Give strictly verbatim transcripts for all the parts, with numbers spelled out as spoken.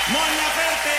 Mon Laferte.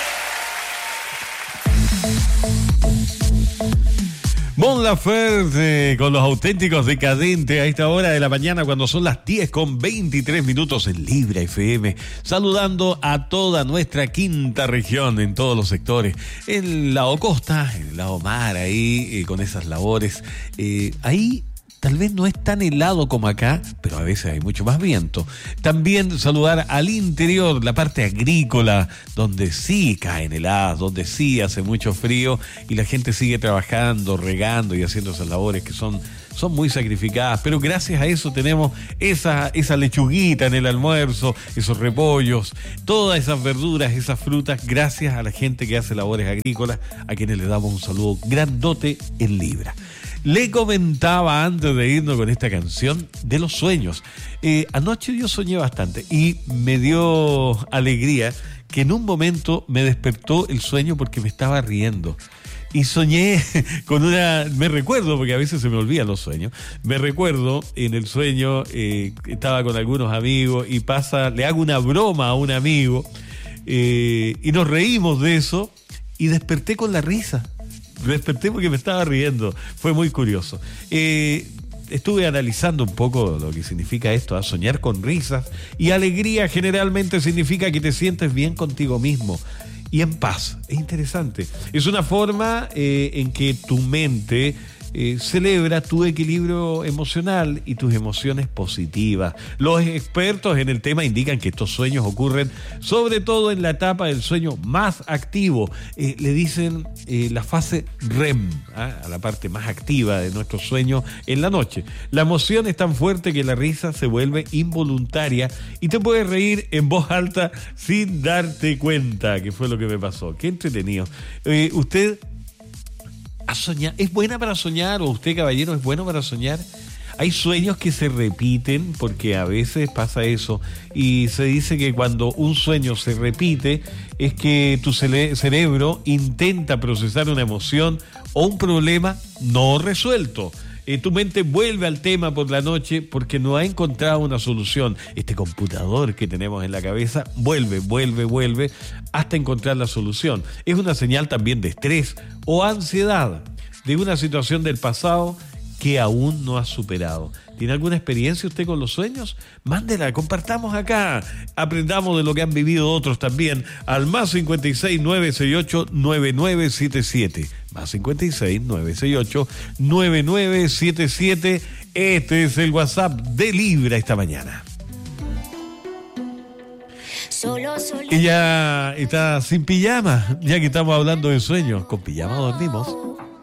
Mon Laferte con los auténticos decadentes a esta hora de la mañana cuando son las diez con veintitrés minutos en Libra F M, saludando a toda nuestra quinta región en todos los sectores, en el lado costa, en el lado mar, ahí eh, con esas labores, eh, ahí tal vez no es tan helado como acá, pero a veces hay mucho más viento. También saludar al interior, la parte agrícola, donde sí caen heladas, donde sí hace mucho frío y la gente sigue trabajando, regando y haciendo esas labores que son, son muy sacrificadas. Pero gracias a eso tenemos esa, esa lechuguita en el almuerzo, esos repollos, todas esas verduras, esas frutas, gracias a la gente que hace labores agrícolas, a quienes les damos un saludo grandote en Libra. Le comentaba antes de irnos con esta canción de los sueños. Eh, anoche yo soñé bastante y me dio alegría que en un momento me despertó el sueño porque me estaba riendo. Y soñé con una... Me recuerdo, porque a veces se me olvidan los sueños. Me recuerdo en el sueño, eh, estaba con algunos amigos y pasa, le hago una broma a un amigo eh, y nos reímos de eso y desperté con la risa. Desperté porque me estaba riendo. Fue muy curioso. Eh, estuve analizando un poco lo que significa esto, a soñar con risas. Y alegría generalmente significa que te sientes bien contigo mismo y en paz. Es interesante. Es una forma eh, en que tu mente eh, celebra tu equilibrio emocional y tus emociones positivas. Los expertos en el tema indican que estos sueños ocurren sobre todo en la etapa del sueño más activo. Eh, le dicen eh, la fase R E M, ¿eh? a la parte más activa de nuestro sueño en la noche. La emoción es tan fuerte que la risa se vuelve involuntaria y te puedes reír en voz alta sin darte cuenta, que fue lo que me pasó. Qué entretenido. Eh, usted a soñar, ¿es buena para soñar? ¿O usted, caballero, es bueno para soñar? Hay sueños que se repiten porque a veces pasa eso y se dice que cuando un sueño se repite es que tu cere- cerebro intenta procesar una emoción o un problema no resuelto. Eh, tu mente vuelve al tema por la noche porque no ha encontrado una solución. Este computador que tenemos en la cabeza vuelve, vuelve, vuelve hasta encontrar la solución. Es una señal también de estrés o ansiedad de una situación del pasado que aún no ha superado. ¿Tiene alguna experiencia usted con los sueños? Mándela, compartamos acá. Aprendamos de lo que han vivido otros también. Al más cincuenta y seis, nueve seis ocho, nueve nueve siete siete. Más cincuenta y seis, nueve seis ocho, nueve nueve siete siete. Este es el WhatsApp de Libra esta mañana. Solo, solo. Ella está sin pijama, ya que estamos hablando de sueños. Con pijama dormimos.